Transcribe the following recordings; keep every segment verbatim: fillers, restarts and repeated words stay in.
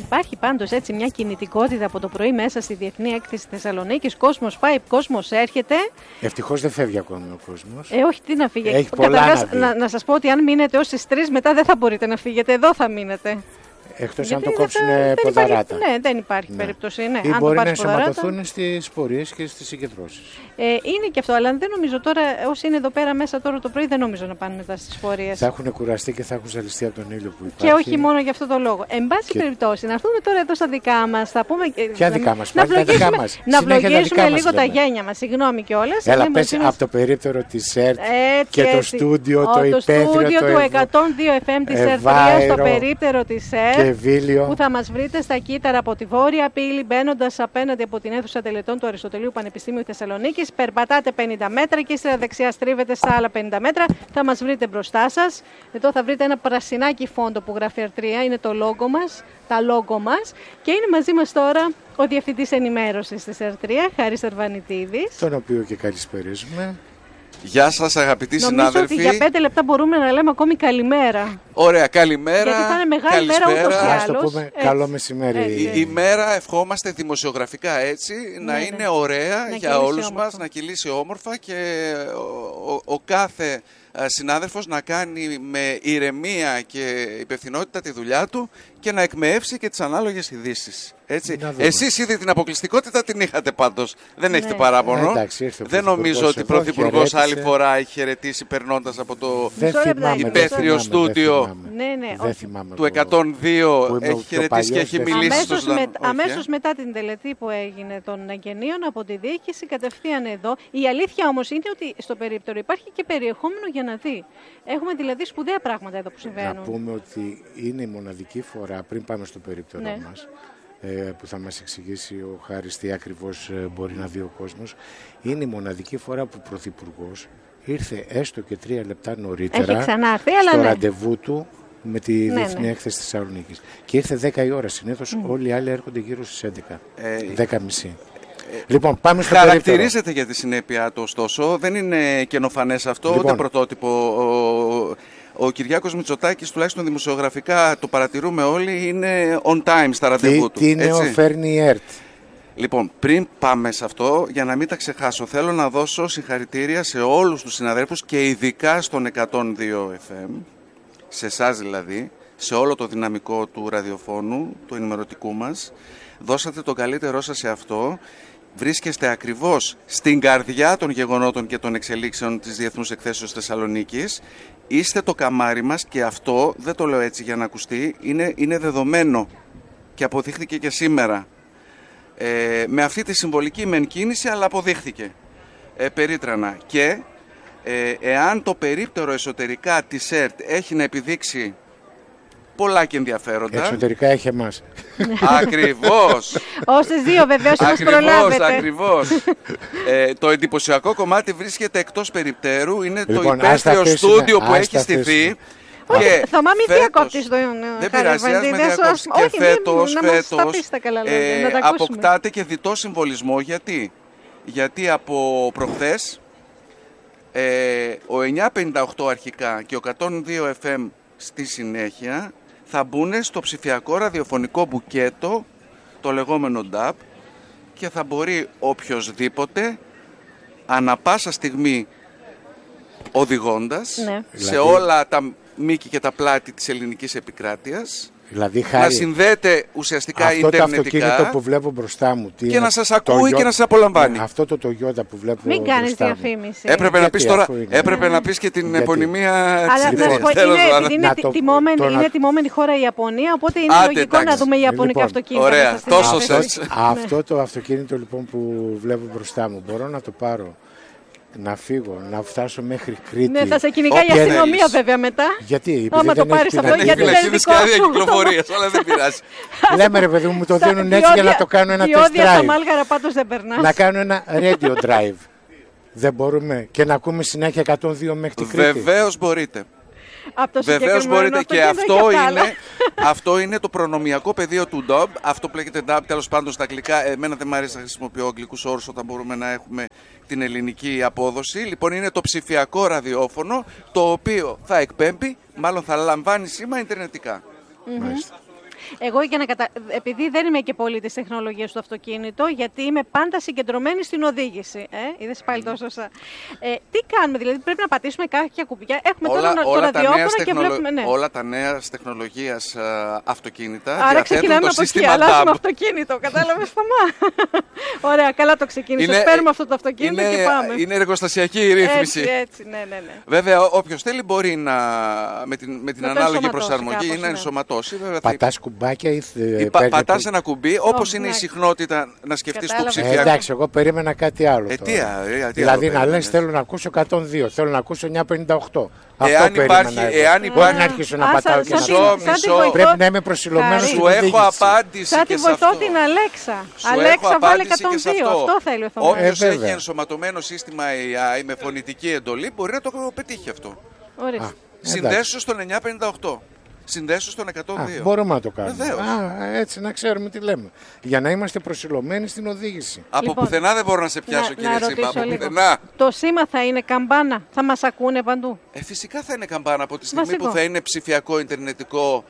υπάρχει πάντως έτσι μια κινητικότητα από το πρωί μέσα στη Διεθνή Έκθεση Θεσσαλονίκης. Κόσμος πάει, κόσμος έρχεται. Ευτυχώς δεν φεύγει ακόμη ο κόσμος. Ε, όχι, τι να φύγει. Έχει πολλά να δει. Να, να σας πω ότι αν μείνετε ως τις τρεις, μετά δεν θα μπορείτε να φύγετε. Εδώ θα μείνετε. Εκτός αν το κόψουν ποδαράτα. Ναι, δεν υπάρχει ναι. περίπτωση. Ναι. Ή αν μπορεί το να ενσωματωθούν ποδαράτα... στις πορείες και στις συγκεντρώσεις. Ε, είναι και αυτό, αλλά δεν νομίζω τώρα, όσοι είναι εδώ πέρα μέσα τώρα το πρωί, δεν νομίζω να πάνε μετά στις πορείες. Θα έχουν κουραστεί και θα έχουν ζαλιστεί από τον ήλιο που υπάρχει. Και όχι μόνο για αυτό το λόγο. Εν πάση και... περιπτώσει, να έρθουμε τώρα εδώ στα δικά μας. Θα πούμε. Ποια δικά μας, πάλι τα δικά μας. Να βλογίσουμε λίγο τα γένια μας. Συγγνώμη κιόλας. Έλα, πες από το περίπτερο της ΕΡΤ και το στούντιο, το υπαίθριο. Το στούντιο του εκατόν δύο εφ εμ της ΕΡΤ τρία στο περίπτερο της ΕΡΤ. Που θα μας βρείτε στα κύτταρα από τη Βόρεια Πύλη, μπαίνοντας απέναντι από την αίθουσα τελετών του Αριστοτελείου Πανεπιστήμιου Θεσσαλονίκης. Περπατάτε πενήντα μέτρα και ύστερα δεξιά στρίβετε στα άλλα πενήντα μέτρα. Θα μας βρείτε μπροστά σας. Εδώ θα βρείτε ένα πρασινάκι φόντο που γράφει ΕΡΤ τρία, είναι το λόγο μας, τα λόγο μας. Και είναι μαζί μας τώρα ο Διευθυντής Ενημέρωσης της ΕΡΤ τρία, Χάρης Αρβανιτίδης. Τον οποίο και καλησπερίζουμε. Γεια σας αγαπητοί Νομίζω συνάδελφοι. Νομίζω ότι για πέντε λεπτά μπορούμε να λέμε ακόμη καλημέρα. Ωραία, καλημέρα. Γιατί θα είναι μεγάλη μέρα ούτως ή άλλως. άλλως. Ας το πούμε έτσι. Καλό μεσημέρι. Έτσι. Η, η μέρα ευχόμαστε δημοσιογραφικά έτσι ναι, να ναι. είναι ωραία να για όλους όμορφα. Μας, να κυλήσει όμορφα και ο, ο, ο κάθε συνάδελφος να κάνει με ηρεμία και υπευθυνότητα τη δουλειά του και να εκμεεύσει και τις ανάλογες ειδήσεις. Έτσι. Εσείς ήδη την αποκλειστικότητα την είχατε πάντως. Δεν ναι. έχετε παράπονο. Ε, εντάξει, δεν νομίζω ότι ο Πρωθυπουργός άλλη φορά έχει χαιρετήσει περνώντας από το υπαίθριο στούντιο ναι, ναι, του εκατόν δύο. Έχει χαιρετήσει και έχει μιλήσει αμέσως, στον με, αμέσως μετά την τελετή που έγινε των εγγενείων από τη διοίκηση κατευθείαν εδώ. Η αλήθεια όμως είναι ότι στο περίπτερο υπάρχει και περιεχόμενο για να δει. Έχουμε δηλαδή σπουδαία πράγματα εδώ που συμβαίνουν. Να πούμε ότι είναι η μοναδική φορά, πριν πάμε στο περίπτερό ναι. μας, που θα μας εξηγήσει ο Χάρης τι ακριβώς μπορεί να δει ο κόσμος, είναι η μοναδική φορά που ο Πρωθυπουργός ήρθε έστω και τρία λεπτά νωρίτερα ξανάρθει, στο ναι. ραντεβού του με τη ναι, Διεθνή ναι. Έκθεση της Θεσσαλονίκης. Και ήρθε δέκα η ώρα. Συνήθως mm. όλοι οι άλλοι έρχονται γύρω στις έντεκα, ε, δέκα και μισή. Ε, λοιπόν, πάμε στο χαρακτηρίζεται περίπτερο. για τη συνέπειά του, ωστόσο. Δεν είναι καινοφανές αυτό, λοιπόν, ούτε πρωτότυπο. Ο, ο Κυριάκος Μητσοτάκης, τουλάχιστον δημοσιογραφικά, το παρατηρούμε όλοι, είναι on time στα ραντεβού του. Τι νέο φέρνει η ΕΡΤ. Λοιπόν, πριν πάμε σε αυτό, για να μην τα ξεχάσω, θέλω να δώσω συγχαρητήρια σε όλους τους συναδέλφους και ειδικά στον εκατόν δύο εφ εμ, σε εσάς δηλαδή, σε όλο το δυναμικό του ραδιοφώνου, του ενημερωτικού μας. Δώσατε τον καλύτερό σας σε αυτό. Βρίσκεστε ακριβώς στην καρδιά των γεγονότων και των εξελίξεων της Διεθνούς Εκθέσεως Θεσσαλονίκης. Είστε το καμάρι μας και αυτό, δεν το λέω έτσι για να ακουστεί, είναι, είναι δεδομένο και αποδείχθηκε και σήμερα. Ε, με αυτή τη συμβολική μεν κίνηση, αλλά αποδείχθηκε ε, περίτρανα. Και ε, εάν το περίπτερο εσωτερικά της ΕΡΤ έχει να επιδείξει πολλά και ενδιαφέροντα. Εξωτερικά έχει εμάς. Ακριβώς. Όσες δύο βεβαίως μας προλάβετε. Ακριβώς. ε, το εντυπωσιακό κομμάτι βρίσκεται εκτός περιπτέρου. Είναι λοιπόν, το υπαίθριο στούντιο που έχει στηθεί. Όχι, Θωμά, μην διακόπτεις το δεν πειράζει, ας με διακόψεις. Και φέτος, φέτος ε, αποκτάτε και διτό συμβολισμό. Γιατί, Γιατί από προχθές ε, ο εννιακόσια πενήντα οκτώ αρχικά και ο εκατόν δύο εφ εμ στη συνέχεια θα μπουν στο ψηφιακό ραδιοφωνικό μπουκέτο, το λεγόμενο νταμπ, και θα μπορεί οποιοσδήποτε ανα πάσα στιγμή οδηγώντας ναι. σε δηλαδή... όλα τα μήκη και τα πλάτη της ελληνικής επικράτειας, δηλαδή, Χάρη, να συνδέεται ουσιαστικά αυτό ιντερνετικά το αυτοκίνητο που βλέπω μπροστά μου τι και είναι, να σας ακούει το... και να σας απολαμβάνει. Αυτό το Toyota που βλέπω Μην μπροστά κάνεις μου. διαφήμιση. Έπρεπε, να πεις, τώρα, έπρεπε να πεις και την Γιατί? επωνυμία Αλλά της ιδέας. Είναι, είναι, το, τιμόμενη, το, είναι τιμόμενη χώρα η Ιαπωνία, οπότε είναι Άντε, λογικό εντάξει. να δούμε ιαπωνικά λοιπόν, αυτοκίνητα. Ωραία, τόσο σας. Αυτό το αυτοκίνητο λοιπόν που βλέπω μπροστά μου, μπορώ να το πάρω, να φύγω, να φτάσω μέχρι Κρήτη. Ναι, θα σε κυνηγάει η αστυνομία βέβαια μετά. Γιατί, άμα το πάρεις αυτό, γιατί δεν είναι δικό σου. Κυκλοφορίας, αλλά δεν πειράζει. Λέμε ρε παιδί μου, το δίνουν έτσι για να το κάνω ένα test drive. Διόδια στα Μάλγαρα πάντως δεν περνάς. Να κάνω ένα radio drive. Δεν μπορούμε και να ακούμε συνέχεια εκατόν δύο μέχρι την Κρήτη. Βεβαίως μπορείτε. Βεβαίως μπορείτε και αυτό είναι, αυτό είναι το προνομιακό πεδίο του νταμπ. Αυτό που λέγεται νταμπ, τέλος πάντων στα αγγλικά. Εμένα δεν μου αρέσει να χρησιμοποιώ αγγλικούς όρους όταν μπορούμε να έχουμε την ελληνική απόδοση. Λοιπόν, είναι το ψηφιακό ραδιόφωνο, το οποίο θα εκπέμπει, μάλλον θα λαμβάνει σήμα ιντερνετικά. Mm-hmm. Εγώ για να κατα... επειδή δεν είμαι και πολύ της τεχνολογίας του αυτοκίνητο, γιατί είμαι πάντα συγκεντρωμένη στην οδήγηση. Ε? Είδες πάλι τόσο σα. Ε, τι κάνουμε, δηλαδή πρέπει να πατήσουμε κάποια κουμπιά. Έχουμε όλα, τώρα όλα το ραδιόφωνο και τεχνολο... βλέπουμε. Ναι. Όλα τα νέα τεχνολογίας uh, αυτοκίνητα άρα διαθέτουν το σύστημα ντάμπ. Αλλάζουμε αυτοκίνητο, κατάλαβες Θωμά. Ωραία, καλά το ξεκίνησες. Παίρνουμε αυτό το αυτοκίνητο είναι, και πάμε. Είναι εργοστασιακή η ρύθμιση. Έτσι, έτσι, ναι, ναι, ναι. Βέβαια, όποιος θέλει μπορεί να, με την, με την ανάλογη προσαρμογή κάπως, να ναι. ενσωματώσει. Βέβαια, πατάς κουμπάκια ή θε... πα, πατάς ένα κουμπί, όπως oh, είναι ναι. η συχνότητα να σκεφτείς το ψηφιακό. Ε, εντάξει, εγώ περίμενα κάτι άλλο. Ε, τι, ε, τι δηλαδή να λες θέλω να ακούσω εκατόν δύο, θέλω να ακούσω εννιακόσια πενήντα οκτώ. Εάν υπάρχει, εάν υπάρχει... να αρχίσω να πατάω και να πρέπει να είμαι προσιλωμένος. Σου έχω απάντηση και σε αυτό. Σαν τη βοηθώ την Αλέξα. Αλέξα βάλε εκατόν δύο. Αυτό θέλει ο Θωμάς. Όποιος έχει ενσωματωμένο σύστημα έι άι με φωνητική εντολή μπορεί να το πετύχει αυτό. Συνδέσου στον εννιακόσια πενήντα οκτώ. Συνδέσου στον εκατόν δύο. Α, μπορούμε να το κάνουμε. Α, έτσι να ξέρουμε τι λέμε. Για να είμαστε προσιλωμένοι στην οδήγηση. Από λοιπόν, πουθενά δεν μπορώ να σε πιάσω, να, κύριε να Σίμα. Από πουθενά. Το σήμα θα είναι καμπάνα. Θα μας ακούνε παντού. Ε, φυσικά θα είναι καμπάνα από τη στιγμή Βασικό. που θα είναι ψηφιακό, ιντερνετικό.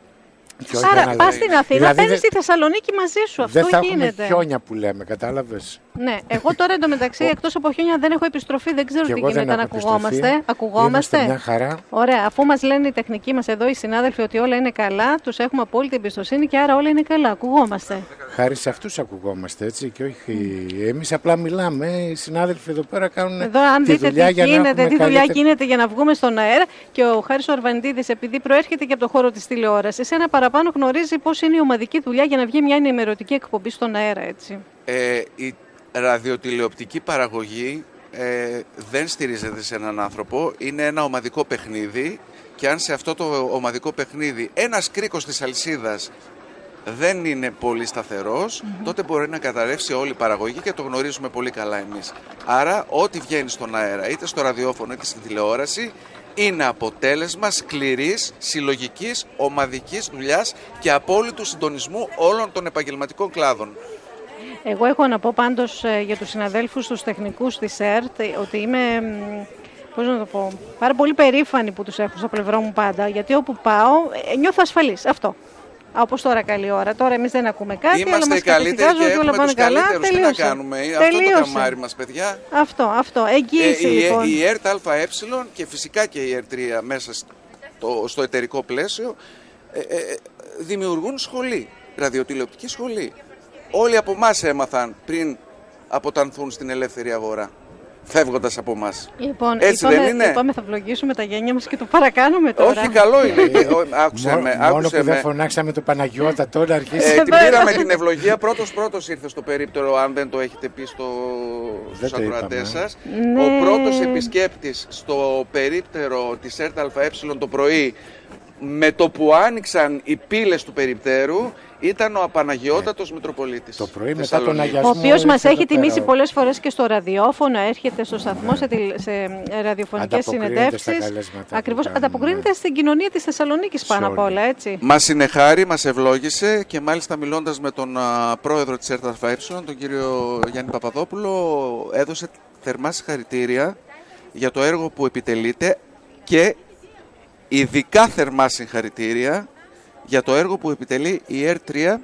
Άρα πας στην Αθήνα, δηλαδή, παίρνεις στη Θεσσαλονίκη μαζί σου. Αυτό δεν θα γίνεται. Έχουμε χιόνια που λέμε, κατάλαβες. Ναι, εγώ τώρα εντωμεταξύ εκτός από χιόνια δεν έχω επιστροφή, δεν ξέρω τι γίνεται να ακουγόμαστε. Ακουγόμαστε. Μια χαρά. Ωραία, αφού μας λένε οι τεχνικοί μας εδώ οι συνάδελφοι ότι όλα είναι καλά, τους έχουμε απόλυτη εμπιστοσύνη και άρα όλα είναι καλά. Ακουγόμαστε. Χάρη σε αυτούς ακουγόμαστε, έτσι. Και όχι εμείς απλά μιλάμε. Οι συνάδελφοι εδώ πέρα κάνουν εδώ, αν τη δείτε δουλειά τι για γίνεται, να έχουμε τι δουλειά καλύτερη... γίνεται για να βγούμε στον αέρα. Και ο Χάρης ο Αρβανιτίδης, επειδή προέρχεται και από το χώρο της τηλεόρασης, ένα παραπάνω γνωρίζει πώς είναι η ομαδική δουλειά για να βγει μια ενημερωτική εκπομπή στον αέρα, έτσι. Ε, η ραδιοτηλεοπτική παραγωγή ε, δεν στηρίζεται σε έναν άνθρωπο, είναι ένα ομαδικό παιχνίδι και αν σε αυτό το ομαδικό παιχνίδι ένας κρίκος της αλυσίδας δεν είναι πολύ σταθερός, mm-hmm. τότε μπορεί να καταρρεύσει όλη η παραγωγή και το γνωρίζουμε πολύ καλά εμείς. Άρα ό,τι βγαίνει στον αέρα, είτε στο ραδιόφωνο είτε στην τηλεόραση, είναι αποτέλεσμα σκληρής, συλλογικής, ομαδικής δουλειάς και απόλυτου συντονισμού όλων των επαγγελματικών κλάδων. Εγώ έχω να πω πάντως για τους συναδέλφους, τους τεχνικούς της ΕΡΤ, ότι είμαι, πώς να το πω, πάρα πολύ περήφανη που τους έχω στο πλευρό μου πάντα, γιατί όπου πάω νιώθω ασφαλής, αυτό. Όπως τώρα καλή ώρα. Τώρα εμείς δεν ακούμε κάτι. Είμαστε οι καλύτεροι και έχουμε τους καλύτερους. Τι να κάνουμε. Τελείωσε. Αυτό το καμάρι μας, παιδιά. Αυτό, αυτό. Εγγύηση, ε, λοιπόν. Η, η ΕΡΤ ΑΕ και φυσικά και η ΕΡΤ τρία μέσα στο, στο εταιρικό πλαίσιο ε, ε, δημιουργούν σχολή, ραδιοτηλεοπτική σχολή. Όλοι από εμάς έμαθαν πριν αποτανθούν στην ελεύθερη αγορά. Φεύγοντας από εμάς. Λοιπόν, έτσι είπαμε, δεν είναι. Είπαμε θα βλογίσουμε τα γένια μας και το παρακάνουμε τώρα. Όχι, καλό είναι. Άκουσε με. Μόνο άκουσε που με. δεν φωνάξαμε το Παναγιώτα τώρα αρχίσει. Ε, την πήραμε την ευλογία. Πρώτος πρώτος ήρθε στο περίπτερο, αν δεν το έχετε πει στο... στους ακροατές σας. Ναι. Ο πρώτος επισκέπτης στο περίπτερο της ΕΡΤ ΑΕ το πρωί, με το που άνοιξαν οι πύλες του περιπτέρου, ήταν ο Απαναγιώτατος ναι. Μητροπολίτης. Το πρωί μετά τον αγιασμό. Ο οποίος μας έχει τιμήσει πέρα. πολλές φορές και στο ραδιόφωνο, έρχεται στο σταθμό σε, σε ραδιοφωνικές συνεντεύξεις. Ακριβώς, ανταποκρίνεται ναι. στην κοινωνία της Θεσσαλονίκης πάνω απ' όλα, έτσι. Μας συνεχάρει, μας ευλόγησε και μάλιστα μιλώντας με τον α, πρόεδρο της ΕΡΤ ΑΕ, τον κύριο Γιάννη Παπαδόπουλο, έδωσε θερμά συγχαρητήρια για το έργο που επιτελείται και ειδικά θερμά συγχαρητήρια για το έργο που επιτελεί η ΕΡΤ τρία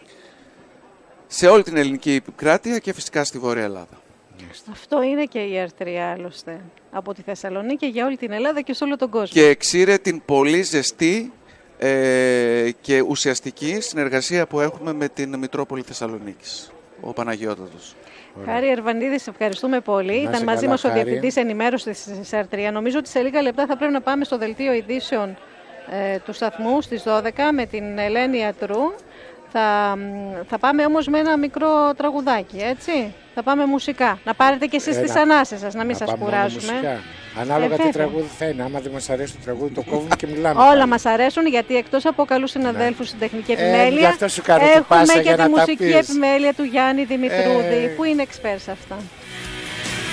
σε όλη την ελληνική επικράτεια και φυσικά στη Βόρεια Ελλάδα. Αυτό είναι και η ΕΡΤ τρία άλλωστε. Από τη Θεσσαλονίκη για όλη την Ελλάδα και σε όλο τον κόσμο. Και εξήρε την πολύ ζεστή ε, και ουσιαστική συνεργασία που έχουμε με την Μητρόπολη Θεσσαλονίκης, ο Παναγιώτατος. Χάρη Αρβανίδη, σε ευχαριστούμε πολύ. Να Ήταν μαζί καλά, μας ο Χάρη. Διευθυντής Ενημέρωσης της ΕΡΤ τρία. Νομίζω ότι σε λίγα λεπτά θα πρέπει να πάμε στο δελτίο ειδήσεων ε, του σταθμού στις δώδεκα με την Ελένη Ιατρού. Θα, θα πάμε όμως με ένα μικρό τραγουδάκι, έτσι. Θα πάμε μουσικά. Να πάρετε και εσείς τις ανάσες σας, να μην να σας κουράζουμε. Ανάλογα ε, τι τραγούδι θα είναι. Άμα δεν μας αρέσει το τραγούδι, το κόβουμε και μιλάμε. Όλα πάλι. μας αρέσουν, γιατί εκτός από καλούς συναδέλφους στην τεχνική Ε, επιμέλεια, γι' αυτό σου κάνω την έχουμε πάσα και για τη να τα μουσική πεις. επιμέλεια του Γιάννη Δημητρούδη, Ε. που είναι εξπέρ σε αυτά.